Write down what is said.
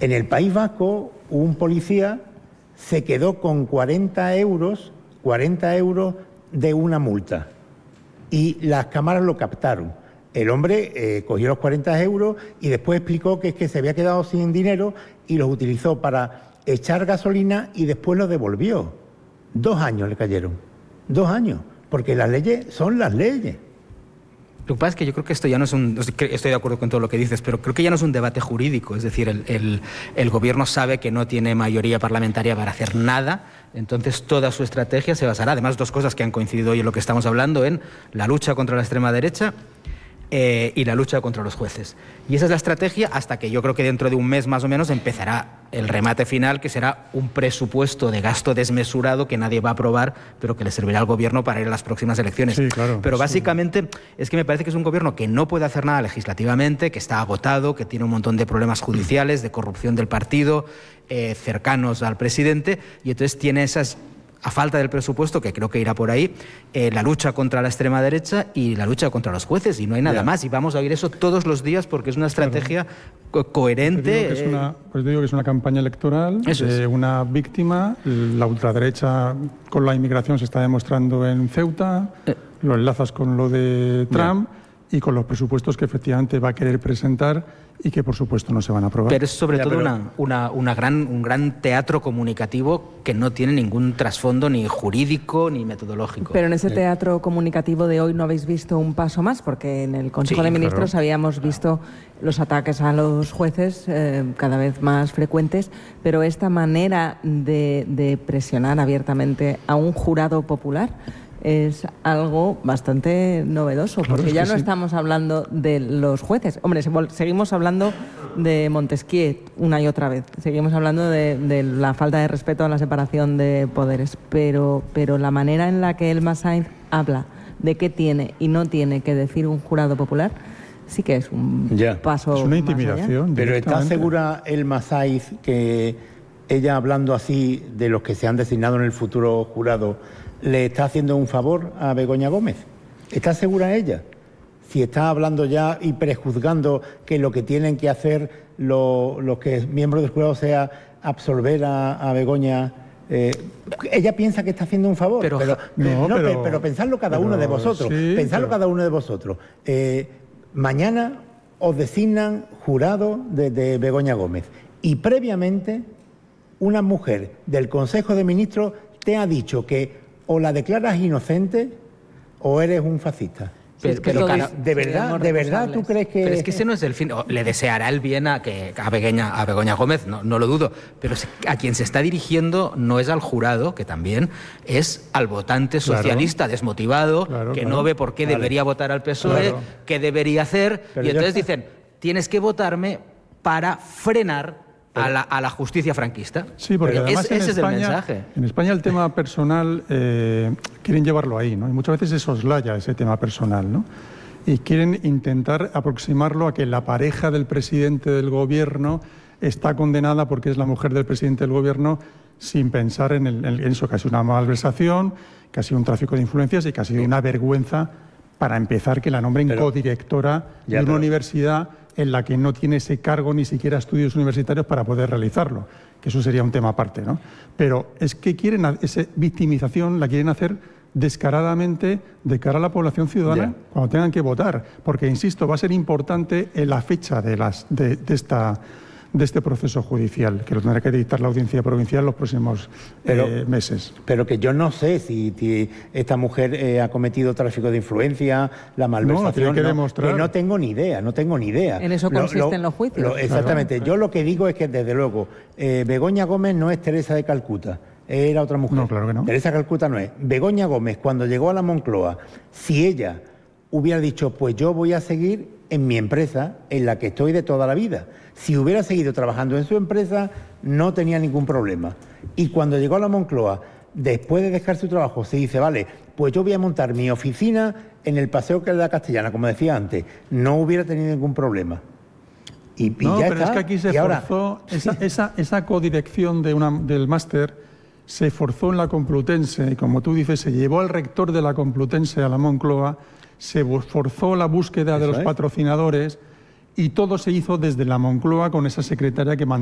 En el País Vasco, un policía se quedó con 40 euros de una multa y las cámaras lo captaron. El hombre cogió los 40 euros y después explicó que es que se había quedado sin dinero y los utilizó para echar gasolina y después los devolvió. 2 años le cayeron. 2 años. Porque las leyes son las leyes. Lo que pasa es que yo creo que esto ya no es un... Estoy de acuerdo con todo lo que dices, pero creo que ya no es un debate jurídico. Es decir, el gobierno sabe que no tiene mayoría parlamentaria para hacer nada, entonces toda su estrategia se basará, además, 2 cosas que han coincidido hoy en lo que estamos hablando, en la lucha contra la extrema derecha y la lucha contra los jueces. Y esa es la estrategia hasta que yo creo que dentro de un mes más o menos empezará el remate final, que será un presupuesto de gasto desmesurado que nadie va a aprobar, pero que le servirá al gobierno para ir a las próximas elecciones. Sí, claro, pero básicamente es que me parece que es un gobierno que no puede hacer nada legislativamente, que está agotado, que tiene un montón de problemas judiciales, de corrupción del partido, cercanos al presidente, y entonces tiene esas... a falta del presupuesto, que creo que irá por ahí, la lucha contra la extrema derecha y la lucha contra los jueces, y no hay nada más. Y vamos a oír eso todos los días porque es una estrategia coherente. Pues digo que es una campaña electoral de una víctima. La ultraderecha con la inmigración se está demostrando en Ceuta, lo enlazas con lo de Trump y con los presupuestos que efectivamente va a querer presentar y que por supuesto no se van a aprobar. Pero es sobre todo un gran teatro comunicativo que no tiene ningún trasfondo ni jurídico ni metodológico. Pero en ese teatro comunicativo de hoy no habéis visto un paso más, porque en el Consejo de Ministros habíamos visto los ataques a los jueces cada vez más frecuentes, pero esta manera de presionar abiertamente a un jurado popular es algo bastante novedoso, porque ya no estamos hablando de los jueces. Hombre, seguimos hablando de Montesquieu una y otra vez, seguimos hablando de la falta de respeto a la separación de poderes, pero la manera en la que Elma Sainz habla de qué tiene y no tiene que decir un jurado popular sí que es un paso. Es una intimidación. Pero ¿está segura Elma Sainz que ella, hablando así de los que se han designado en el futuro jurado, le está haciendo un favor a Begoña Gómez? ¿Está segura ella? Si está hablando ya y prejuzgando que lo que tienen que hacer los que miembros del jurado sea absolver a Begoña, ella piensa que está haciendo un favor. Pero pensadlo cada uno de vosotros. Cada uno de vosotros. Mañana os designan jurado de Begoña Gómez y previamente una mujer del Consejo de Ministros te ha dicho que o la declaras inocente o eres un fascista. Pero ¿De verdad tú crees que...? Pero es que ese no es el fin. Le deseará el bien a Begoña Gómez, no lo dudo, pero a quien se está dirigiendo no es al jurado, que también es al votante socialista desmotivado, no ve por qué debería votar al PSOE, qué debería hacer, y entonces dicen, tienes que votarme para frenar a la justicia franquista. Sí, porque además ese es el mensaje. En España el tema personal quieren llevarlo ahí, ¿no? Y muchas veces se soslaya ese tema personal, ¿no? Y quieren intentar aproximarlo a que la pareja del presidente del gobierno está condenada porque es la mujer del presidente del gobierno, sin pensar en eso, que ha sido una malversación, que ha sido un tráfico de influencias y que ha sido una vergüenza, para empezar, que la nombren codirectora de una universidad en la que no tiene ese cargo ni siquiera estudios universitarios para poder realizarlo, que eso sería un tema aparte, ¿no? Pero es que quieren esa victimización, la quieren hacer descaradamente de cara a la población ciudadana cuando tengan que votar, porque, insisto, va a ser importante en la fecha de este proceso judicial, que lo tendrá que dictar la Audiencia Provincial los próximos meses. Pero que yo no sé si esta mujer ha cometido tráfico de influencia, la malversación. No, tiene que demostrar. Que no tengo ni idea. En eso consisten los juicios. Exactamente. Yo lo que digo es que, desde luego, Begoña Gómez no es Teresa de Calcuta. Era otra mujer. No, claro que no. Teresa de Calcuta no es. Begoña Gómez, cuando llegó a la Moncloa, si ella hubiera dicho, pues yo voy a seguir en mi empresa, en la que estoy de toda la vida. Si hubiera seguido trabajando en su empresa, no tenía ningún problema. Y cuando llegó a la Moncloa, después de dejar su trabajo, se dice, vale, pues yo voy a montar mi oficina en el Paseo de la Castellana, como decía antes, no hubiera tenido ningún problema. No, pero es que aquí se forzó, esa codirección del máster se forzó en la Complutense, y como tú dices, se llevó al rector de la Complutense a la Moncloa, se forzó la búsqueda de los patrocinadores, y todo se hizo desde la Moncloa con esa secretaria que mandó